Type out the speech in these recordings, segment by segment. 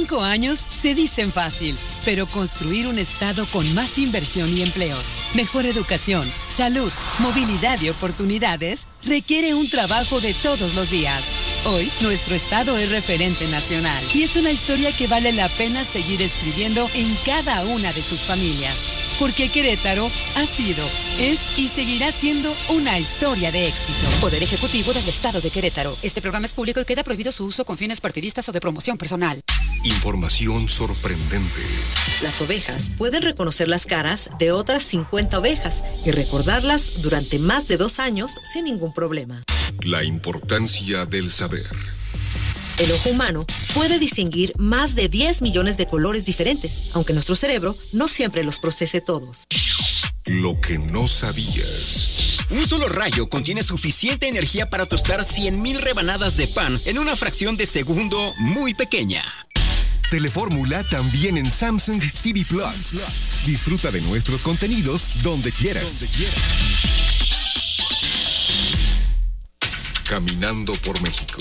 5 años se dicen fácil, pero construir un estado con más inversión y empleos, mejor educación, salud, movilidad y oportunidades requiere un trabajo de todos los días. Hoy, nuestro estado es referente nacional y es una historia que vale la pena seguir escribiendo en cada una de sus familias. Porque Querétaro ha sido, es y seguirá siendo una historia de éxito. Poder Ejecutivo del Estado de Querétaro. Este programa es público y queda prohibido su uso con fines partidistas o de promoción personal. Información sorprendente. Las ovejas pueden reconocer las caras de otras 50 ovejas y recordarlas durante más de 2 años sin ningún problema. La importancia del saber. El ojo humano puede distinguir más de 10 millones de colores diferentes, aunque nuestro cerebro no siempre los procese todos. Lo que no sabías. Un solo rayo contiene suficiente energía para tostar 100,000 rebanadas de pan en una fracción de segundo muy pequeña. Telefórmula también en Samsung TV Plus. Disfruta de nuestros contenidos donde quieras. Caminando por México.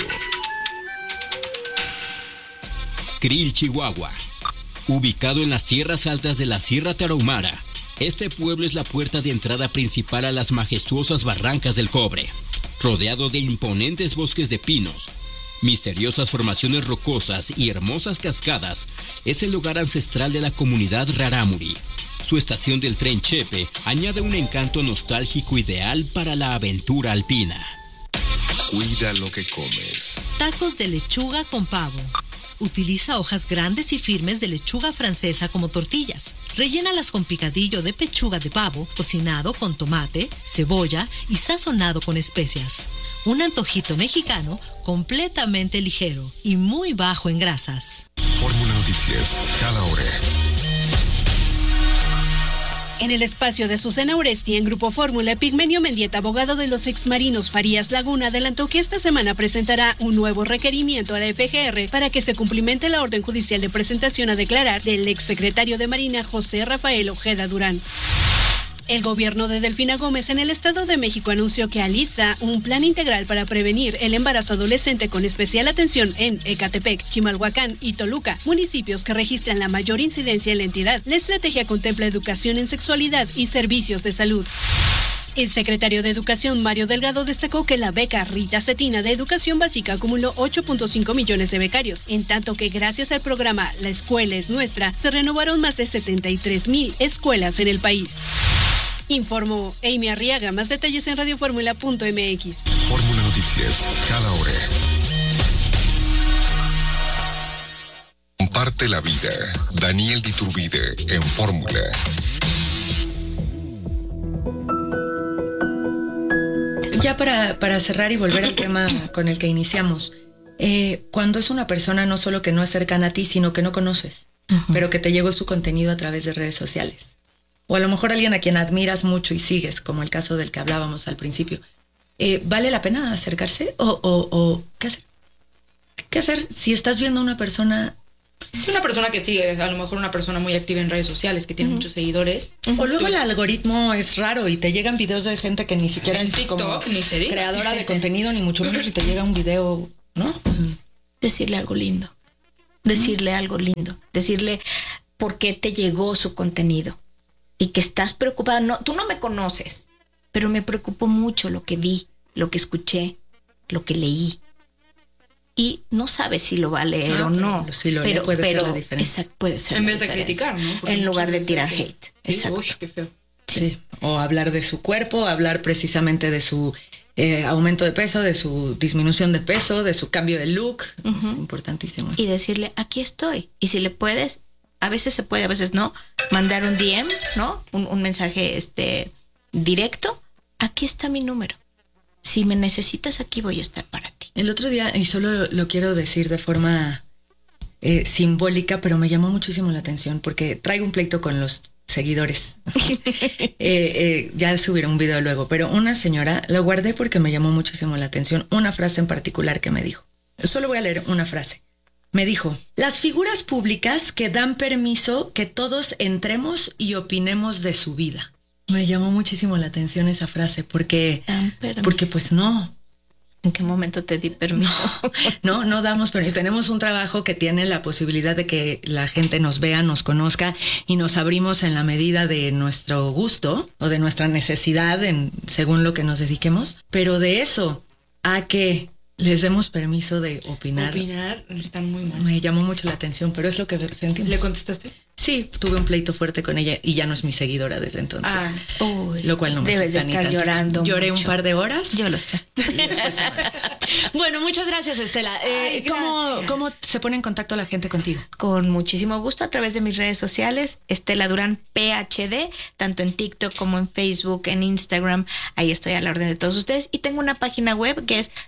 Krill, Chihuahua. Ubicado en las tierras altas de la Sierra Tarahumara, este pueblo es la puerta de entrada principal a las majestuosas barrancas del Cobre. Rodeado de imponentes bosques de pinos, misteriosas formaciones rocosas y hermosas cascadas, es el lugar ancestral de la comunidad Rarámuri. Su estación del tren Chepe añade un encanto nostálgico ideal para la aventura alpina. Cuida lo que comes. Tacos de lechuga con pavo. Utiliza hojas grandes y firmes de lechuga francesa como tortillas. Rellénalas con picadillo de pechuga de pavo, cocinado con tomate, cebolla y sazonado con especias. Un antojito mexicano completamente ligero y muy bajo en grasas. Fórmula Noticias, cada hora. En el espacio de Susana Uresti en Grupo Fórmula, Pigmenio Mendieta, abogado de los exmarinos Farías Laguna, adelantó que esta semana presentará un nuevo requerimiento a la FGR para que se cumplimente la orden judicial de presentación a declarar del exsecretario de Marina José Rafael Ojeda Durán. El gobierno de Delfina Gómez en el Estado de México anunció que alista un plan integral para prevenir el embarazo adolescente con especial atención en Ecatepec, Chimalhuacán y Toluca, municipios que registran la mayor incidencia en la entidad. La estrategia contempla educación en sexualidad y servicios de salud. El secretario de Educación, Mario Delgado, destacó que la beca Rita Cetina de Educación Básica acumuló 8.5 millones de becarios, en tanto que gracias al programa La Escuela es Nuestra, se renovaron más de 73,000 escuelas en el país. Informó Amy Arriaga. Más detalles en radioformula.mx. Fórmula Noticias, cada hora. Comparte la vida. Daniel Diturbide en Fórmula. Ya para cerrar y volver al tema con el que iniciamos, cuando es una persona no solo que no es cercana a ti, sino que no conoces, pero que te llegó su contenido a través de redes sociales. O a lo mejor alguien a quien admiras mucho y sigues, como el caso del que hablábamos al principio. ¿Vale la pena acercarse? ¿O qué hacer? ¿Qué hacer si estás viendo a una persona? Si una persona que sigue, a lo mejor una persona muy activa en redes sociales, que tiene muchos seguidores. O luego el algoritmo es raro y te llegan videos de gente que ni siquiera es TikTok, como ni sería creadora de contenido, ni mucho menos, y te llega un video, ¿no? Decirle algo lindo. Decirle algo lindo. Decirle por qué te llegó su contenido. Y que estás preocupada. No, tú no me conoces, pero me preocupó mucho lo que vi, lo que escuché, lo que leí. Y no sabes si lo va a leer o no. Si lo lee, puede ser la diferencia. Puede ser en vez de criticar, ¿no? Porque en lugar de tirar hate. Sí, exacto. Uy, qué feo. Sí. O hablar de su cuerpo, hablar precisamente de su aumento de peso, de su disminución de peso, de su cambio de look. Es importantísimo. Y decirle, aquí estoy. Y si le puedes, a veces se puede, a veces no, mandar un DM, ¿no? Un mensaje directo. Aquí está mi número. Si me necesitas, aquí voy a estar para ti. El otro día, y solo lo quiero decir de forma simbólica, pero me llamó muchísimo la atención porque traigo un pleito con los seguidores. Ya subiré un video luego, pero una señora, lo guardé porque me llamó muchísimo la atención, una frase en particular que me dijo. Solo voy a leer una frase. Me dijo, las figuras públicas que dan permiso que todos entremos y opinemos de su vida. Me llamó muchísimo la atención esa frase porque pues no. ¿En qué momento te di permiso? No damos permiso. Tenemos un trabajo que tiene la posibilidad de que la gente nos vea, nos conozca y nos abrimos en la medida de nuestro gusto o de nuestra necesidad según lo que nos dediquemos. Pero de eso a que les demos permiso de opinar. Opinar están muy mal. Me llamó mucho la atención, pero es lo que sentimos. ¿Le contestaste? Sí, tuve un pleito fuerte con ella y ya no es mi seguidora desde entonces. Lo cual no me debes de estar llorando. Lloré mucho. Un par de horas. Yo lo sé. Bueno, muchas gracias, Estela. ¿Cómo se pone en contacto la gente contigo? Con muchísimo gusto a través de mis redes sociales, Estela Durán PhD, tanto en TikTok como en Facebook, en Instagram. Ahí estoy a la orden de todos ustedes. Y tengo una página web que es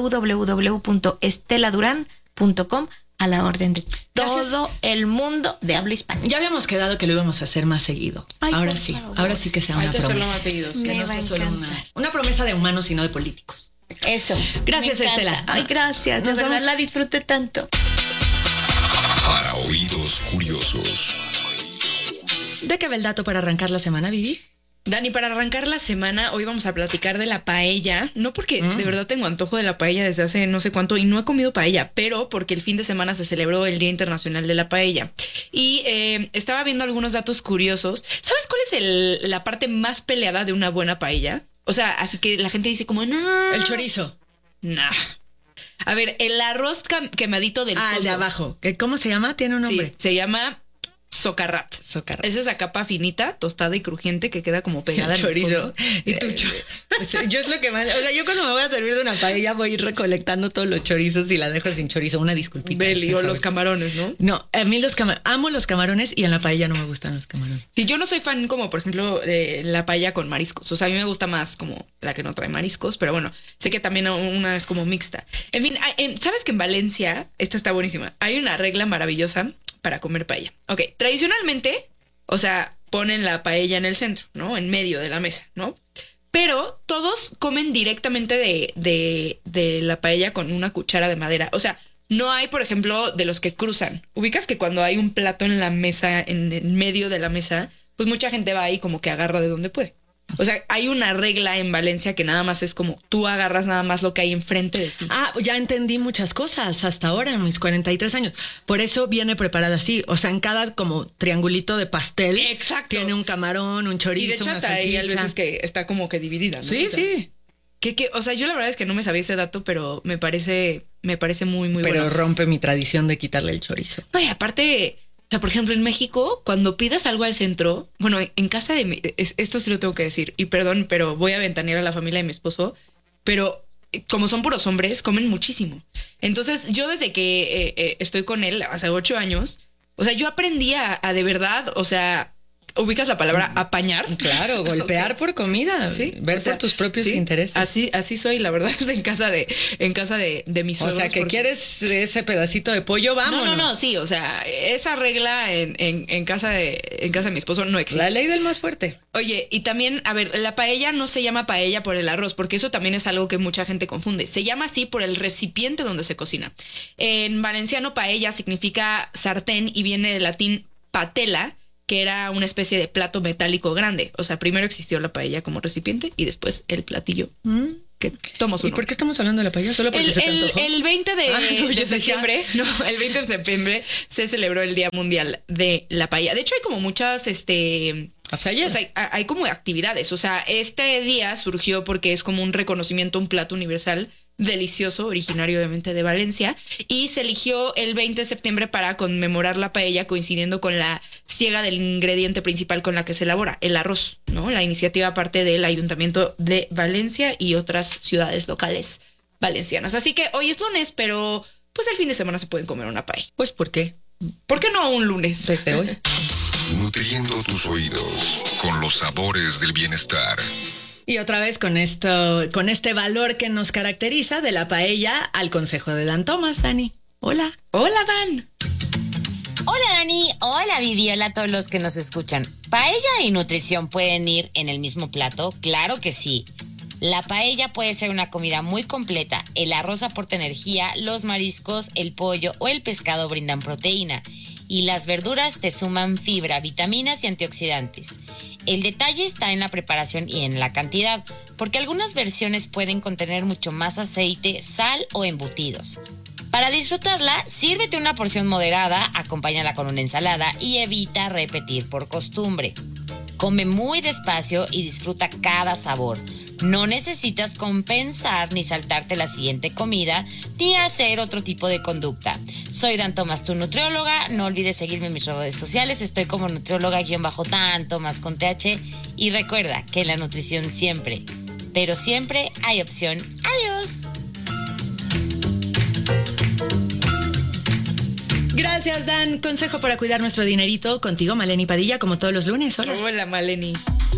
www.esteladuran.com, a la orden de todo el mundo de habla hispana. Ya habíamos quedado que lo íbamos a hacer más seguido. Ahora sí que sea una promesa. Hacerlo más seguido. Que no sea solo una promesa de humanos, sino de políticos. Eso. Gracias, Estela. Ay, gracias. De verdad la disfruté tanto. Para oídos curiosos. ¿De qué va el dato para arrancar la semana, Vivi? Dani, para arrancar la semana, hoy vamos a platicar de la paella. No porque de verdad tengo antojo de la paella desde hace no sé cuánto y no he comido paella, pero porque el fin de semana se celebró el Día Internacional de la Paella. Y estaba viendo algunos datos curiosos. ¿Sabes cuál es la parte más peleada de una buena paella? O sea, así que la gente dice como, no. El chorizo. Nah. A ver, el arroz quemadito del fondo. El de abajo. ¿Cómo se llama? Tiene un nombre. Sí, se llama socarrat. Es esa capa finita, tostada y crujiente que queda como pegada el chorizo. Y tu yo es lo que más... O sea, yo cuando me voy a servir de una paella voy a ir recolectando todos los chorizos y la dejo sin chorizo. Una disculpita. Beli, o los camarones, ¿no? No, a mí amo los camarones y en la paella no me gustan los camarones. Sí, yo no soy fan como, por ejemplo, de la paella con mariscos. O sea, a mí me gusta más como la que no trae mariscos, pero bueno, sé que también una es como mixta. En fin, ¿sabes que en Valencia, esta está buenísima, hay una regla maravillosa para comer paella? Ok, tradicionalmente, o sea, ponen la paella en el centro, ¿no? En medio de la mesa, ¿no? Pero todos comen directamente de la paella con una cuchara de madera. O sea, no hay, por ejemplo, de los que cruzan. Ubicas que cuando hay un plato en la mesa, en el medio de la mesa, pues mucha gente va ahí como que agarra de donde puede. O sea, hay una regla en Valencia que nada más es como tú agarras nada más lo que hay enfrente de ti. Ya entendí muchas cosas hasta ahora en mis 43 años. Por eso viene preparada así. O sea, en cada como triangulito de pastel. Exacto. Tiene un camarón, un chorizo, y de hecho una hasta salchicha. ahí hay veces que está como que dividida, ¿no? Sí, o sea, sí. O sea, yo la verdad es que no me sabía ese dato, pero me parece muy, muy pero bueno. Pero rompe mi tradición de quitarle el chorizo. No, y aparte... O sea, por ejemplo, en México, cuando pidas algo al centro, bueno, en casa de esto sí lo tengo que decir, y perdón, pero voy a ventanear a la familia de mi esposo, pero como son puros hombres, comen muchísimo. Entonces, yo desde que estoy con él, hace 8 años, o sea, yo aprendí a de verdad, o sea, ubicas la palabra apañar. Claro, golpear okay. Por comida, sí, ver por tus propios intereses. Así soy, la verdad, en casa de mis suegros. O sea, que quieres ese pedacito de pollo, vámonos. No, sí, o sea, esa regla en casa de mi esposo no existe. La ley del más fuerte. Oye, y también, a ver, la paella no se llama paella por el arroz, porque eso también es algo que mucha gente confunde. Se llama así por el recipiente donde se cocina. En valenciano, paella significa sartén y viene del latín patela, que era una especie de plato metálico grande. O sea, primero existió la paella como recipiente y después el platillo que toma su nombre. ¿Y por qué estamos hablando de la paella? ¿Solo porque se te antojó? El 20 de septiembre, el 20 de septiembre se celebró el Día Mundial de la Paella. De hecho, hay como muchas, o sea, hay como actividades. O sea, este día surgió porque es como un reconocimiento, un plato universal delicioso, originario obviamente de Valencia, y se eligió el 20 de septiembre para conmemorar la paella, coincidiendo con la siega del ingrediente principal con la que se elabora, el arroz, ¿no? La iniciativa parte del Ayuntamiento de Valencia y otras ciudades locales valencianas. Así que hoy es lunes, pero pues el fin de semana se pueden comer una paella. Pues ¿por qué? ¿Por qué no un lunes? Desde hoy. Nutriendo tus oídos con los sabores del bienestar. Y otra vez con este valor que nos caracteriza de la paella al consejo de Dan Thomas. Dani, hola. Hola, Dan. Hola, Dani. Hola, Vivi. Hola a todos los que nos escuchan. ¿Paella y nutrición pueden ir en el mismo plato? Claro que sí. La paella puede ser una comida muy completa. El arroz aporta energía, los mariscos, el pollo o el pescado brindan proteína. y las verduras te suman fibra, vitaminas y antioxidantes. El detalle está en la preparación y en la cantidad, porque algunas versiones pueden contener mucho más aceite, sal o embutidos. Para disfrutarla, sírvete una porción moderada, acompáñala con una ensalada y evita repetir por costumbre. Come muy despacio y disfruta cada sabor. No necesitas compensar ni saltarte la siguiente comida ni hacer otro tipo de conducta. Soy Dan Tomás, tu nutrióloga. No olvides seguirme en mis redes sociales. Estoy como nutrióloga-Dan Tomás con TH. Y recuerda que en la nutrición siempre, pero siempre hay opción. ¡Adiós! Gracias, Dan. Consejo para cuidar nuestro dinerito contigo, Maleni Padilla, como todos los lunes. Hola. Hola, Maleni.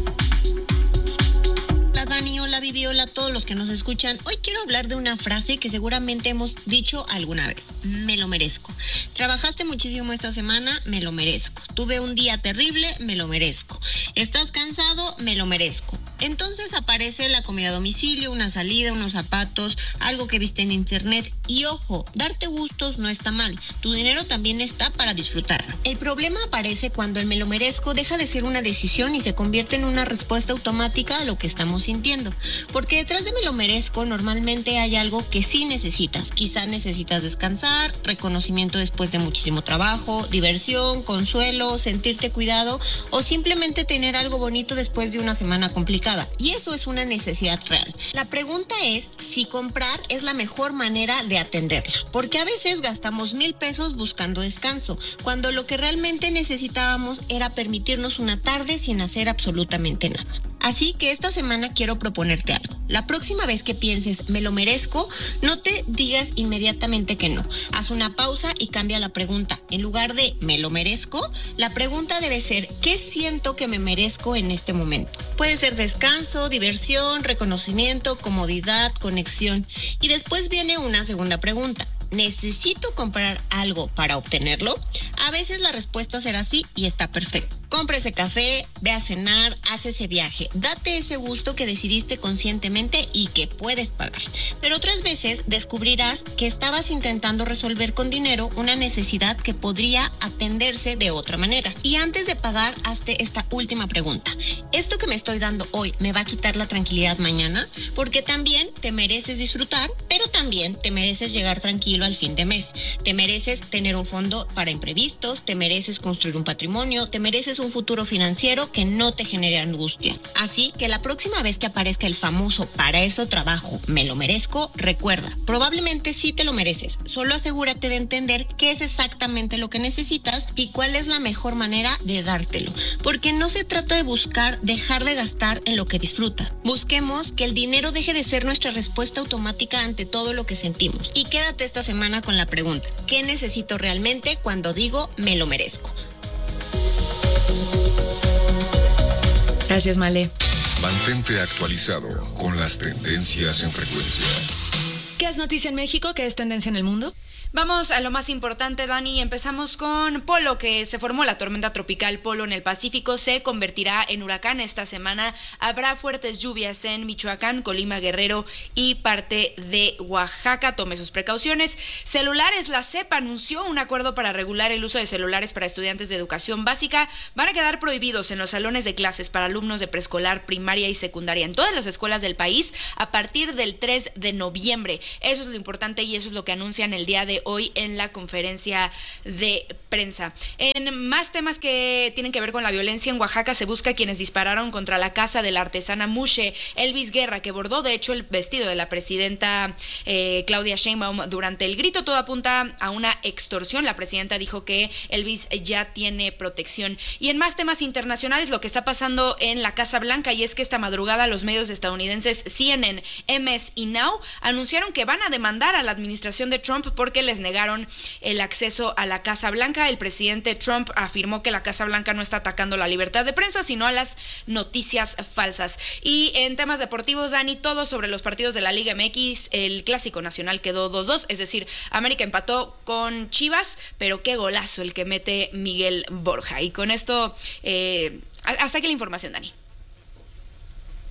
Hola Dani, hola Vivi, hola a todos los que nos escuchan. Hoy quiero hablar de una frase que seguramente hemos dicho alguna vez. Me lo merezco. Trabajaste muchísimo esta semana, me lo merezco. Tuve un día terrible, me lo merezco. Estás cansado, me lo merezco. Entonces aparece la comida a domicilio, una salida, unos zapatos, algo que viste en internet. Y ojo, darte gustos no está mal. Tu dinero también está para disfrutarlo. El problema aparece cuando el me lo merezco deja de ser una decisión y se convierte en una respuesta automática a lo que estamos sintiendo. Porque detrás de me lo merezco normalmente hay algo que sí necesitas. Quizá necesitas descansar, reconocimiento después de muchísimo trabajo, diversión, consuelo, sentirte cuidado o simplemente tener algo bonito después de una semana complicada. Y eso es una necesidad real. La pregunta es si comprar es la mejor manera de atenderla. Porque a veces gastamos 1,000 pesos buscando descanso, cuando lo que realmente necesitábamos era permitirnos una tarde sin hacer absolutamente nada. Así que esta semana quiero proponerte algo. La próxima vez que pienses me lo merezco, no te digas inmediatamente que no. Haz una pausa y cambia la pregunta. En lugar de me lo merezco, la pregunta debe ser ¿qué siento que me merezco en este momento? Puede ser descanso, diversión, reconocimiento, comodidad, conexión. Y después viene una segunda pregunta. ¿Necesito comprar algo para obtenerlo? A veces la respuesta será sí y está perfecto. Compra ese café, ve a cenar, haz ese viaje. Date ese gusto que decidiste conscientemente y que puedes pagar. Pero otras veces descubrirás que estabas intentando resolver con dinero una necesidad que podría atenderse de otra manera. Y antes de pagar, hazte esta última pregunta. ¿Esto que me estoy dando hoy me va a quitar la tranquilidad mañana? Porque también te mereces disfrutar, pero también te mereces llegar tranquilo al fin de mes. Te mereces tener un fondo para imprevistos, te mereces construir un patrimonio, te mereces un futuro financiero que no te genere angustia. Así que la próxima vez que aparezca el famoso para eso trabajo, me lo merezco, recuerda, probablemente sí te lo mereces. Solo asegúrate de entender qué es exactamente lo que necesitas y cuál es la mejor manera de dártelo. Porque no se trata de buscar dejar de gastar en lo que disfrutas. Busquemos que el dinero deje de ser nuestra respuesta automática ante todo lo que sentimos. Y quédate esta semana con la pregunta, ¿qué necesito realmente cuando digo me lo merezco? Gracias, Male. Mantente actualizado con las tendencias en frecuencia. ¿Qué es noticia en México? ¿Qué es tendencia en el mundo? Vamos a lo más importante, Dani. Empezamos con Polo, que se formó la tormenta tropical Polo en el Pacífico. Se convertirá en huracán esta semana. Habrá fuertes lluvias en Michoacán, Colima, Guerrero y parte de Oaxaca. Tome sus precauciones. Celulares, la SEP anunció un acuerdo para regular el uso de celulares para estudiantes de educación básica. Van a quedar prohibidos en los salones de clases para alumnos de preescolar, primaria y secundaria en todas las escuelas del país a partir del 3 de noviembre. Eso es lo importante y eso es lo que anuncian el día de hoy en la conferencia de prensa. En más temas que tienen que ver con la violencia, en Oaxaca se busca quienes dispararon contra la casa de la artesana Mushe Elvis Guerra, que bordó de hecho el vestido de la presidenta Claudia Sheinbaum durante el grito. Todo apunta a una extorsión. La presidenta dijo que Elvis ya tiene protección. Y en más temas internacionales, lo que está pasando en la Casa Blanca, y es que esta madrugada los medios estadounidenses CNN, MS y Now anunciaron que van a demandar a la administración de Trump porque les negaron el acceso a la Casa Blanca. El presidente Trump afirmó que la Casa Blanca no está atacando la libertad de prensa, sino a las noticias falsas. Y en temas deportivos, Dani, todo sobre los partidos de la Liga MX. El Clásico Nacional quedó 2-2, es decir, América empató con Chivas, pero qué golazo el que mete Miguel Borja. Y con esto, hasta aquí la información, Dani.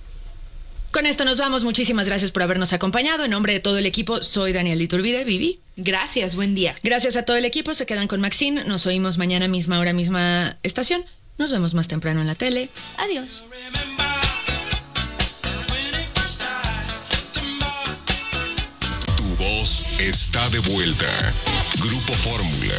Con esto nos vamos. Muchísimas gracias por habernos acompañado. En nombre de todo el equipo, soy Daniel Iturbide. Vivi. Gracias, buen día. Gracias a todo el equipo, se quedan con Maxine. Nos oímos mañana misma hora, misma estación. Nos vemos más temprano en la tele. Adiós. Tu voz está de vuelta. Grupo Fórmula.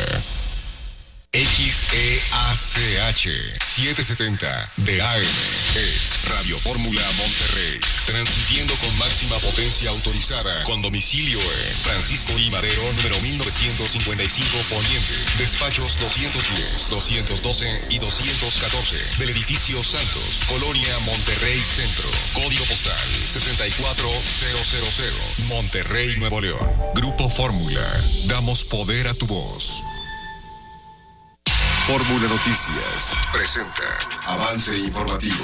XEACH 770 de AM es Radio Fórmula Monterrey, transmitiendo con máxima potencia autorizada, con domicilio en Francisco I. Madero, número 1955 Poniente, despachos 210, 212 y 214 del edificio Santos, Colonia Monterrey Centro, código postal 64000, Monterrey, Nuevo León. Grupo Fórmula, damos poder a tu voz. Fórmula Noticias presenta avance informativo.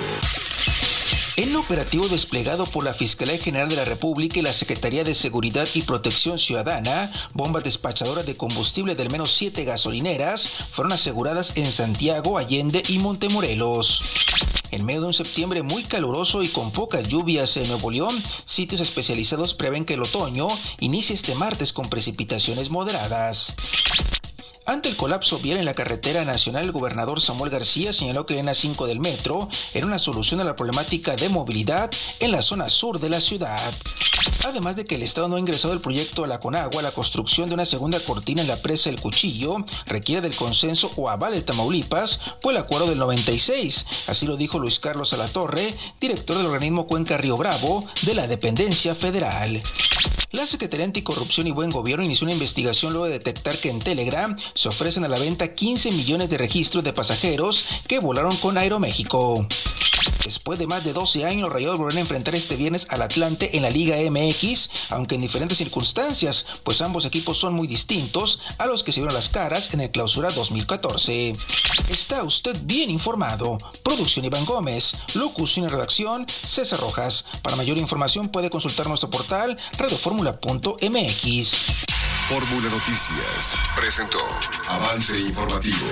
En operativo desplegado por la Fiscalía General de la República y la Secretaría de Seguridad y Protección Ciudadana, bombas despachadoras de combustible de al menos 7 gasolineras fueron aseguradas en Santiago, Allende y Montemorelos. En medio de un septiembre muy caluroso y con pocas lluvias en Nuevo León, sitios especializados prevén que el otoño inicie este martes con precipitaciones moderadas. Ante el colapso vial en la carretera nacional, el gobernador Samuel García señaló que la línea 5 del metro era una solución a la problemática de movilidad en la zona sur de la ciudad. Además de que el Estado no ha ingresado el proyecto a la Conagua, la construcción de una segunda cortina en la presa El Cuchillo requiere del consenso o aval de Tamaulipas por el acuerdo del 96. Así lo dijo Luis Carlos Alatorre, director del organismo Cuenca Río Bravo de la dependencia federal. La Secretaría Anticorrupción y Buen Gobierno inició una investigación luego de detectar que en Telegram se ofrecen a la venta 15 millones de registros de pasajeros que volaron con Aeroméxico. Después de más de 12 años, los Rayados volverán a enfrentar este viernes al Atlante en la Liga MX, aunque en diferentes circunstancias, pues ambos equipos son muy distintos a los que se vieron las caras en el Clausura 2014. Está usted bien informado. Producción Iván Gómez, locución y redacción César Rojas. Para mayor información puede consultar nuestro portal radioformula.mx. Fórmula Noticias presentó avance informativo.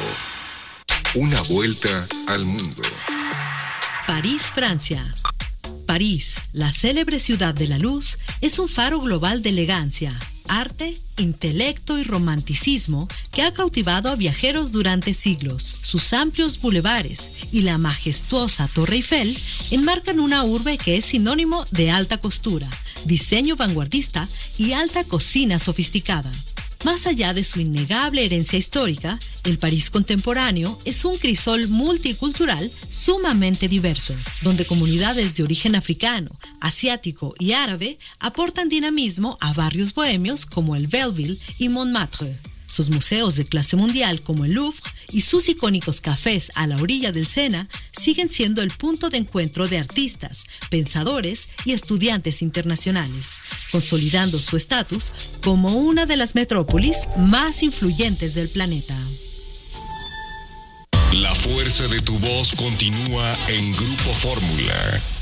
Una vuelta al mundo. París, Francia. París, la célebre ciudad de la luz, es un faro global de elegancia, arte, intelecto y romanticismo que ha cautivado a viajeros durante siglos. Sus amplios bulevares y la majestuosa Torre Eiffel enmarcan una urbe que es sinónimo de alta costura, diseño vanguardista y alta cocina sofisticada. Más allá de su innegable herencia histórica, el París contemporáneo es un crisol multicultural sumamente diverso, donde comunidades de origen africano, asiático y árabe aportan dinamismo a barrios bohemios como el Belleville y Montmartre. Sus museos de clase mundial como el Louvre y sus icónicos cafés a la orilla del Sena siguen siendo el punto de encuentro de artistas, pensadores y estudiantes internacionales, consolidando su estatus como una de las metrópolis más influyentes del planeta. La fuerza de tu voz continúa en Grupo Fórmula.